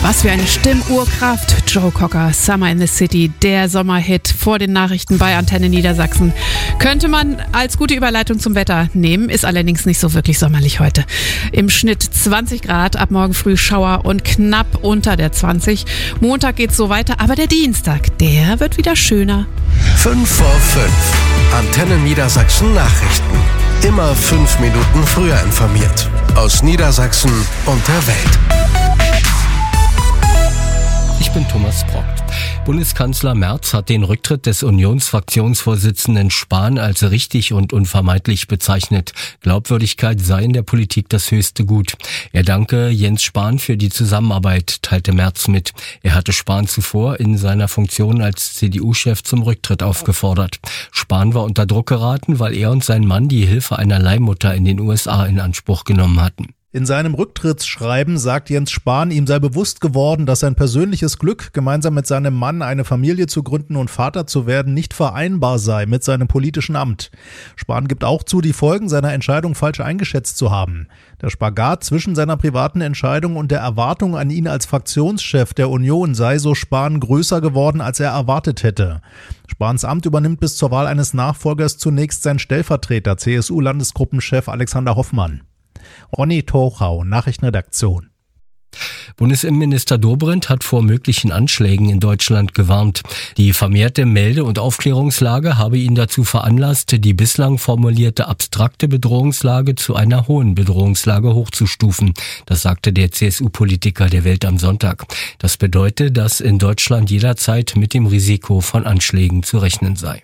Was für eine Stimmurkraft. Joe Cocker, Summer in the City, der Sommerhit vor den Nachrichten bei Antenne Niedersachsen. Könnte man als gute Überleitung zum Wetter nehmen, ist allerdings nicht so wirklich sommerlich heute. Im Schnitt 20 Grad, ab morgen früh Schauer und knapp unter der 20. Montag geht's so weiter, aber der Dienstag, der wird wieder schöner. 5 vor 5. Antenne Niedersachsen Nachrichten. Immer 5 Minuten früher informiert. Aus Niedersachsen und der Welt. Ich bin Thomas Brockt. Bundeskanzler Merz hat den Rücktritt des Unionsfraktionsvorsitzenden Spahn als richtig und unvermeidlich bezeichnet. Glaubwürdigkeit sei in der Politik das höchste Gut. Er danke Jens Spahn für die Zusammenarbeit, teilte Merz mit. Er hatte Spahn zuvor in seiner Funktion als CDU-Chef zum Rücktritt aufgefordert. Spahn war unter Druck geraten, weil er und sein Mann die Hilfe einer Leihmutter in den USA in Anspruch genommen hatten. In seinem Rücktrittsschreiben sagt Jens Spahn, ihm sei bewusst geworden, dass sein persönliches Glück, gemeinsam mit seinem Mann eine Familie zu gründen und Vater zu werden, nicht vereinbar sei mit seinem politischen Amt. Spahn gibt auch zu, die Folgen seiner Entscheidung falsch eingeschätzt zu haben. Der Spagat zwischen seiner privaten Entscheidung und der Erwartung an ihn als Fraktionschef der Union sei, so Spahn, größer geworden, als er erwartet hätte. Spahns Amt übernimmt bis zur Wahl eines Nachfolgers zunächst sein Stellvertreter, CSU-Landesgruppenchef Alexander Hoffmann. Ronny Tochau, Nachrichtenredaktion. Bundesinnenminister Dobrindt hat vor möglichen Anschlägen in Deutschland gewarnt. Die vermehrte Melde- und Aufklärungslage habe ihn dazu veranlasst, die bislang formulierte abstrakte Bedrohungslage zu einer hohen Bedrohungslage hochzustufen. Das sagte der CSU-Politiker der Welt am Sonntag. Das bedeutet, dass in Deutschland jederzeit mit dem Risiko von Anschlägen zu rechnen sei.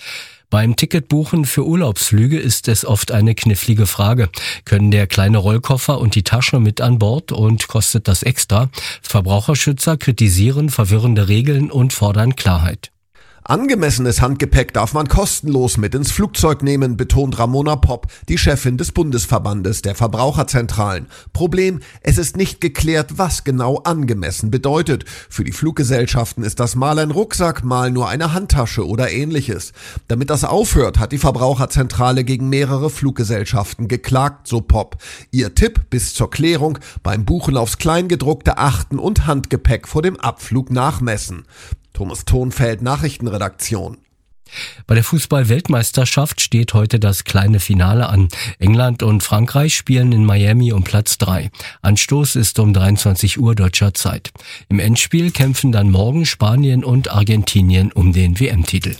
Beim Ticketbuchen für Urlaubsflüge ist es oft eine knifflige Frage. Können der kleine Rollkoffer und die Tasche mit an Bord und kostet das extra? Verbraucherschützer kritisieren verwirrende Regeln und fordern Klarheit. Angemessenes Handgepäck darf man kostenlos mit ins Flugzeug nehmen, betont Ramona Popp, die Chefin des Bundesverbandes der Verbraucherzentralen. Problem, es ist nicht geklärt, was genau angemessen bedeutet. Für die Fluggesellschaften ist das mal ein Rucksack, mal nur eine Handtasche oder ähnliches. Damit das aufhört, hat die Verbraucherzentrale gegen mehrere Fluggesellschaften geklagt, so Popp. Ihr Tipp bis zur Klärung: beim Buchen aufs Kleingedruckte achten und Handgepäck vor dem Abflug nachmessen. Thomas Thonfeld, Nachrichtenredaktion. Bei der Fußball-Weltmeisterschaft steht heute das kleine Finale an. England und Frankreich spielen in Miami um Platz 3. Anstoß ist um 23 Uhr deutscher Zeit. Im Endspiel kämpfen dann morgen Spanien und Argentinien um den WM-Titel.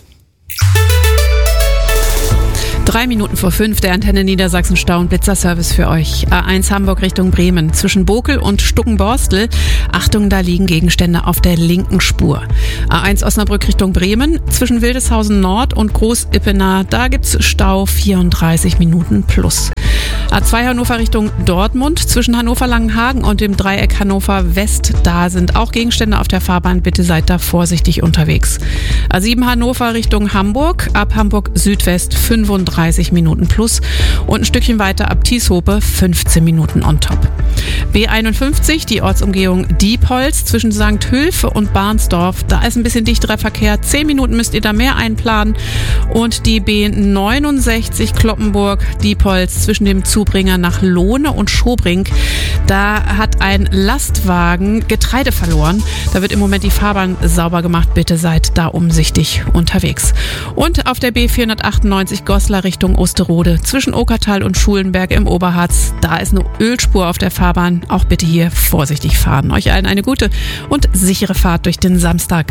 3 Minuten vor 5, der Antenne Niedersachsen Stau- und Blitzerservice für euch. A1 Hamburg Richtung Bremen, zwischen Bokel und Stuckenborstel. Achtung, da liegen Gegenstände auf der linken Spur. A1 Osnabrück Richtung Bremen, zwischen Wildeshausen Nord und Groß-Ippener, da gibt's Stau 34 Minuten plus. A2 Hannover Richtung Dortmund, zwischen Hannover-Langenhagen und dem Dreieck Hannover West, da sind auch Gegenstände auf der Fahrbahn, bitte seid da vorsichtig unterwegs. A7 Hannover Richtung Hamburg, ab Hamburg Südwest 35 Minuten plus und ein Stückchen weiter ab Tieshope 15 Minuten on top. B51, die Ortsumgehung Diepholz, zwischen St. Hülfe und Barnsdorf, da ist ein bisschen dichterer Verkehr, 10 Minuten müsst ihr da mehr einplanen. Und die B69 Kloppenburg Diepholz, zwischen dem Zubringer nach Lohne und Schobrink, da hat ein Lastwagen Getreide verloren. Da wird im Moment die Fahrbahn sauber gemacht, bitte seid da umsichtig unterwegs. Und auf der B498 Goslar Richtung Osterode, zwischen Okertal und Schulenberg im Oberharz, da ist eine Ölspur auf der Fahrbahn, auch bitte hier vorsichtig fahren. Euch allen eine gute und sichere Fahrt durch den Samstag.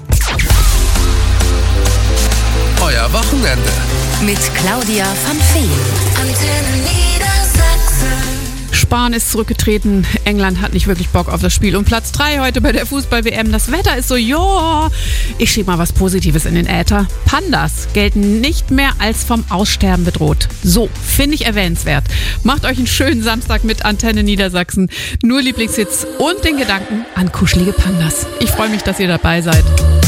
Euer Wochenende. Mit Claudia van Feen. Antenne Niedersachsen. Spahn ist zurückgetreten. England hat nicht wirklich Bock auf das Spiel. Und Platz 3 heute bei der Fußball-WM. Das Wetter ist so, joa. Ich schieb mal was Positives in den Äther. Pandas gelten nicht mehr als vom Aussterben bedroht. So, finde ich erwähnenswert. Macht euch einen schönen Samstag mit Antenne Niedersachsen. Nur Lieblingshits und den Gedanken an kuschelige Pandas. Ich freue mich, dass ihr dabei seid.